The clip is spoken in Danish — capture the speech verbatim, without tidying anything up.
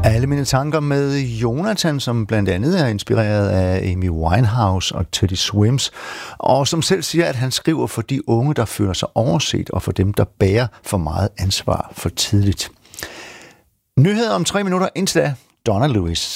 Alle mine tanker med Jonathan, som blandt andet er inspireret af Amy Winehouse og Teddy Swims, og som selv siger, at han skriver for de unge, der føler sig overset, og for dem, der bærer for meget ansvar for tidligt. Nyheder om tre minutter, indtil da, Donna Lewis.